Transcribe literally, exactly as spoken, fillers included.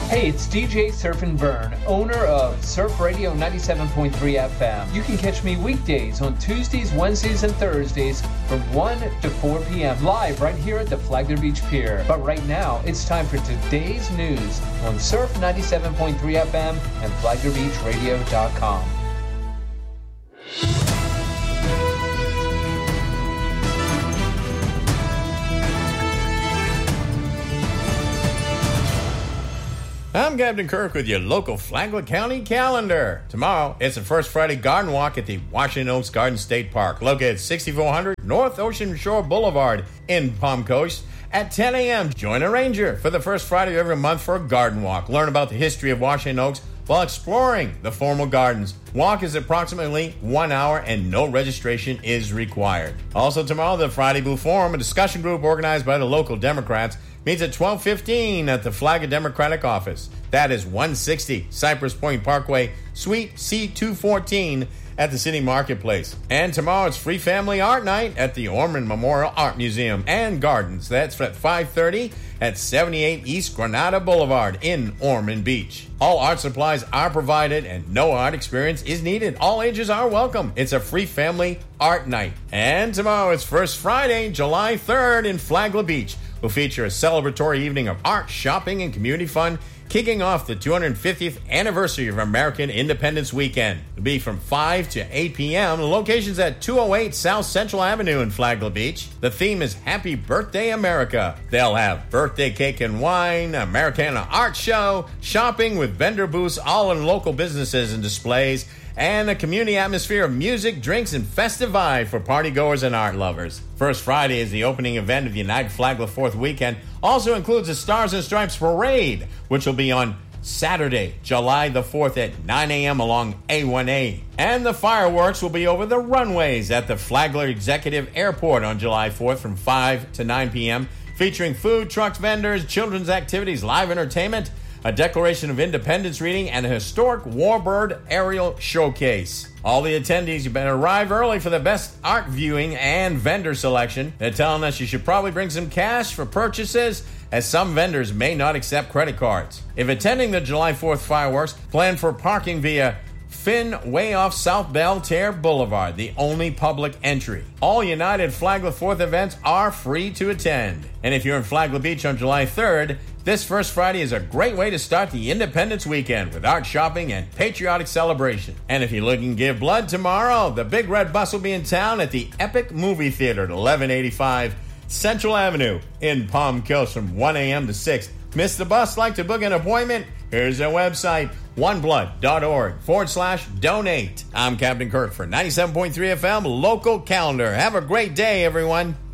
Hey, it's D J Surfin' Vern, owner of Surf Radio ninety-seven point three F M. You can catch me weekdays on Tuesdays, Wednesdays, and Thursdays from one to four p.m. live right here at the Flagler Beach Pier. But right now, it's time for today's news on Surf ninety-seven point three F M and flagler beach radio dot com. I'm Captain Kirk with your local Flagler County calendar. Tomorrow, it's the first Friday garden walk at the Washington Oaks Garden State Park, located at sixty-four hundred North Ocean Shore Boulevard in Palm Coast. At ten a.m., join a ranger for the first Friday of every month for a garden walk. Learn about the history of Washington Oaks while exploring the formal gardens. Walk is approximately one hour and no registration is required. Also tomorrow, the Friday Blue Forum, a discussion group organized by the local Democrats, meets at twelve fifteen at the Flagler Democratic Office. That is one sixty Cypress Point Parkway, Suite C two fourteen at the City Marketplace. And tomorrow it's Free Family Art Night at the Ormond Memorial Art Museum and Gardens. That's at five thirty at seventy-eight East Granada Boulevard in Ormond Beach. All art supplies are provided and no art experience is needed. All ages are welcome. It's a Free Family Art Night. And tomorrow it's First Friday, July third in Flagler Beach. Will feature a celebratory evening of art, shopping, and community fun, kicking off the two hundred fiftieth anniversary of American Independence Weekend. It'll be from five to eight p.m. The location's at two oh eight South Central Avenue in Flagler Beach. The theme is Happy Birthday America. They'll have birthday cake and wine, Americana art show, shopping with vendor booths, all in local businesses and displays, and a community atmosphere of music, drinks, and festive vibe for partygoers and art lovers. First Friday is the opening event of the United Flagler fourth Weekend. Also includes the Stars and Stripes Parade, which will be on Saturday, July the fourth at nine a.m. along A one A. And the fireworks will be over the runways at the Flagler Executive Airport on July fourth from five to nine p.m., featuring food trucks, vendors, children's activities, live entertainment, a Declaration of Independence reading, and a historic Warbird aerial showcase. All the attendees, you better arrive early for the best art viewing and vendor selection. They're telling us you should probably bring some cash for purchases, as some vendors may not accept credit cards. If attending the July fourth fireworks, plan for parking via Finn way off South Belterre Boulevard, the only public entry. All United Flagler fourth events are free to attend. And if you're in Flagler Beach on July third, this First Friday is a great way to start the Independence Weekend with art shopping and patriotic celebration. And if you're looking to give blood tomorrow, the Big Red Bus will be in town at the Epic Movie Theater at eleven eighty-five Central Avenue in Palm Coast from one a.m. to six. Miss the bus? Like to book an appointment? Here's their website, oneblood.org forward slash donate. I'm Captain Kirk for ninety-seven point three F M Local Calendar. Have a great day, everyone.